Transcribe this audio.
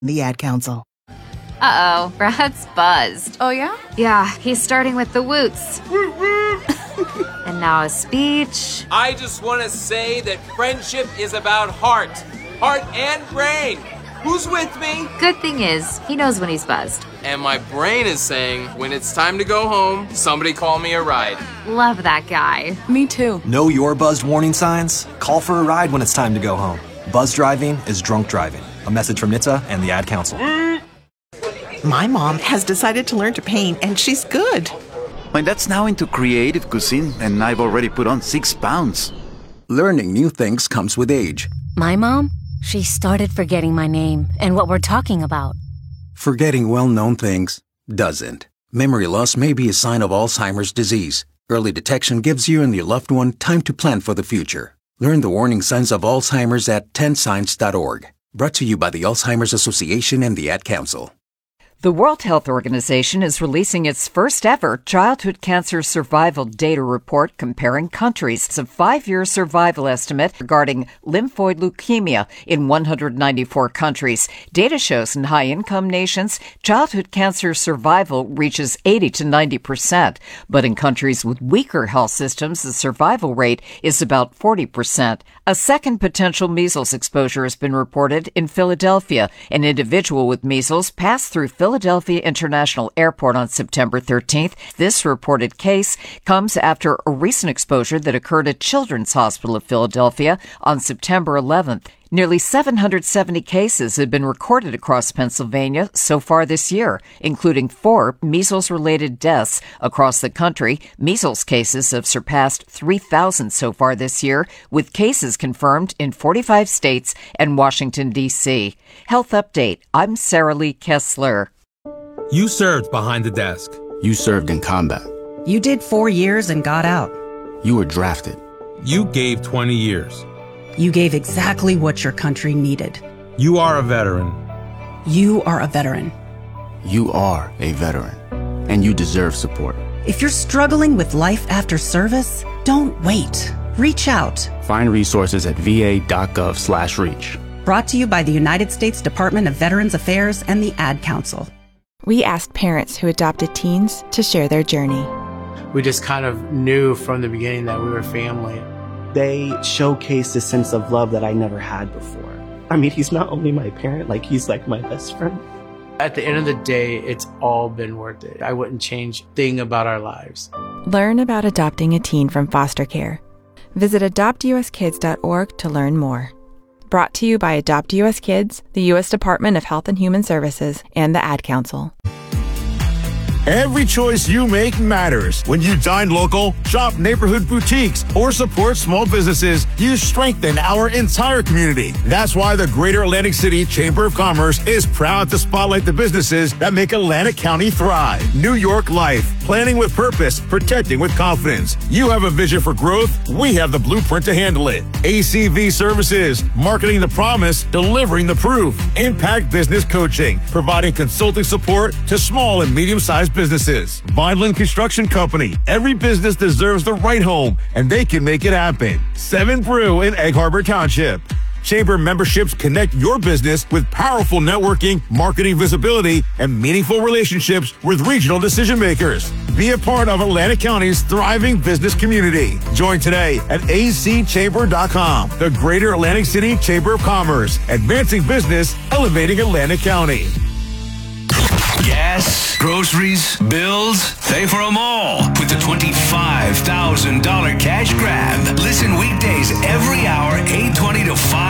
The Ad Council. Uh-oh, Brad's buzzed. Oh, yeah? Yeah, he's starting with the woots. And now a speech. I just want to say that friendship is about heart and brain. Who's with me? Good thing is, he knows when he's buzzed. And my brain is saying, when it's time to go home, somebody call me a ride. Love that guy. Me too. Know your buzzed warning signs? Call for a ride when it's time to go home. Buzz driving is drunk driving. A message from NHTSA and the Ad Council. My mom has decided to learn to paint, and she's good. My dad's now into creative cuisine, and I've already put on 6 pounds. Learning new things comes with age. My mom? She started forgetting my name and what we're talking about. Forgetting well-known things doesn't. Memory loss may be a sign of Alzheimer's disease. Early detection gives you and your loved one time to plan for the future. Learn the warning signs of Alzheimer's at 10signs.org. Brought to you by the Alzheimer's Association and the Ad Council. The World Health Organization is releasing its first ever childhood cancer survival data report comparing countries. It's a 5-year survival estimate regarding lymphoid leukemia in 194 countries. Data shows in high-income nations, childhood cancer survival reaches 80 to 90%. But in countries with weaker health systems, the survival rate is about 40%. A second potential measles exposure has been reported in Philadelphia. An individual with measles passed through Philadelphia International Airport on September 13th. This reported case comes after a recent exposure that occurred at Children's Hospital of Philadelphia on September 11th. Nearly 770 cases have been recorded across Pennsylvania so far this year, including 4 measles-related deaths across the country. Measles cases have surpassed 3,000 so far this year, with cases confirmed in 45 states and Washington, D.C. Health Update. I'm Sarah Lee Kessler. You served behind the desk. You served in combat. You did 4 years and got out. You were drafted. You gave 20 years. You gave exactly what your country needed. You are a veteran. You are a veteran. You are a veteran. And you deserve support. If you're struggling with life after service, don't wait. Reach out. Find resources at va.gov/reach. Brought to you by the United States Department of Veterans Affairs and the Ad Council. We asked parents who adopted teens to share their journey. We just kind of knew from the beginning that we were family. They showcased a sense of love that I never had before. I mean, he's not only my parent, he's like my best friend. At the end of the day, it's all been worth it. I wouldn't change a thing about our lives. Learn about adopting a teen from foster care. Visit adoptuskids.org to learn more. Brought to you by Adopt U.S. Kids, the U.S. Department of Health and Human Services, and the Ad Council. Every choice you make matters. When you dine local, shop neighborhood boutiques, or support small businesses, you strengthen our entire community. That's why the Greater Atlantic City Chamber of Commerce is proud to spotlight the businesses that make Atlantic County thrive. New York Life, planning with purpose, protecting with confidence. You have a vision for growth, we have the blueprint to handle it. ACV Services, marketing the promise, delivering the proof. Impact Business Coaching, providing consulting support to small and medium-sized businesses. Vineland Construction Company. Every business deserves the right home, and they can make it happen. 7 Brew in Egg Harbor Township. Chamber memberships connect your business with powerful networking, marketing visibility, and meaningful relationships with regional decision makers. Be a part of Atlantic County's thriving business community. Join today at azchamber.com. The Greater Atlantic City Chamber of Commerce, advancing business, elevating Atlantic County. Gas, groceries, bills, pay for them all with the $25,000 cash grab. Listen weekdays